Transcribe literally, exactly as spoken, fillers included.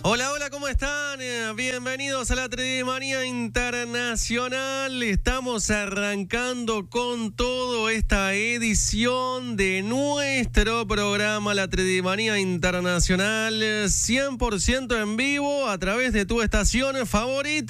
Hola, hola, ¿cómo están? Eh, Bienvenidos a la tres D Manía Internacional. Estamos arrancando con todo esta edición de nuestro programa, la tres D Manía Internacional, cien por ciento en vivo a través de tu estación favorita.